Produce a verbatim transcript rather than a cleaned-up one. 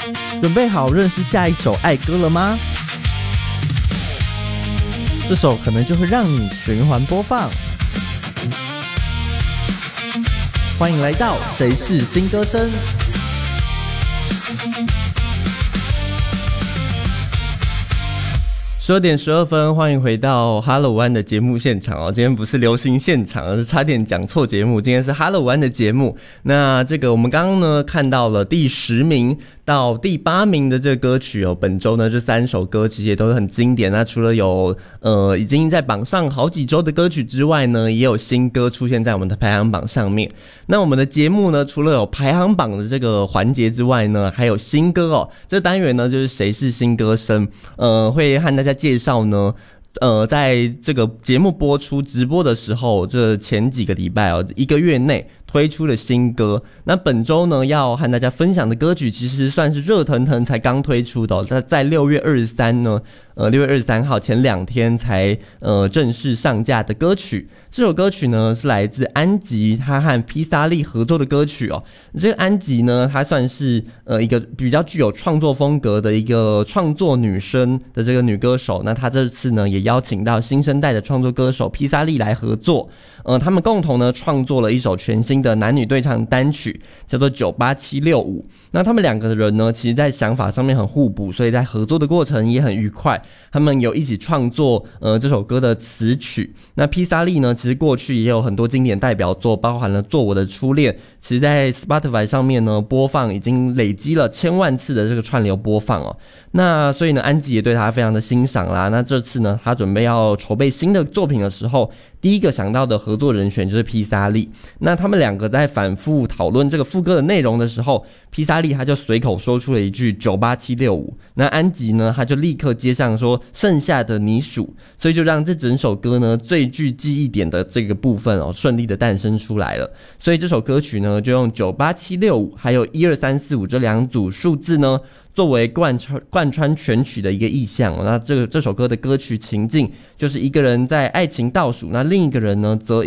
准备好认识下一首爱歌了吗？这首可能就会让你循环播放。欢迎来到谁是新歌声。十二点十二分，欢迎回到哈喽湾的节目现场哦。今天不是流行现场，而是差点讲错节目。今天是哈喽湾的节目。那这个我们刚刚呢看到了第十名到第八名的这个歌曲哦，本周呢这三首歌其实也都很经典。那除了有呃已经在榜上好几周的歌曲之外呢，也有新歌出现在我们的排行榜上面。那我们的节目呢，除了有排行榜的这个环节之外呢，还有新歌哦。这单元呢就是谁是新歌声，呃，会和大家介绍呢。呃，在这个节目播出直播的时候，这前几个礼拜哦，一个月内推出了新歌。那本周呢，要和大家分享的歌曲，其实算是热腾腾才刚推出的哦。在在六月二十三呢，呃，六月二十三号前两天才呃正式上架的歌曲。这首歌曲呢是来自安吉，他和披萨利合作的歌曲哦。这个安吉呢，她算是呃一个比较具有创作风格的一个创作女生的这个女歌手。那她这次呢也邀请到新生代的创作歌手披萨利来合作。呃，他们共同呢创作了一首全新的男女对唱单曲，叫做九八七六五。那他们两个人呢，其实在想法上面很互补，所以在合作的过程也很愉快。他们有一起创作呃这首歌的词曲。那披萨利呢，其实过去也有很多经典代表作，包含了《做我的初恋》，其实在 Spotify 上面呢播放已经累积了千万次的这个串流播放哦。那所以呢，安吉也对他非常的欣赏啦。那这次呢，他准备要筹备新的作品的时候，第一个想到的合作人选就是披萨利。那他们两个在反复讨论这个副歌的内容的时候，披萨利他就随口说出了一句九八七六五，那安吉呢他就立刻接上说剩下的你数，所以就让这整首歌呢最具记忆点的这个部分哦顺利的诞生出来了。所以这首歌曲呢就用九八七六五还有一二三四五这两组数字呢作为贯穿贯穿全曲的一个意象哦。那这个这首歌的歌曲情境就是一个人在爱情倒数，那另一个人呢则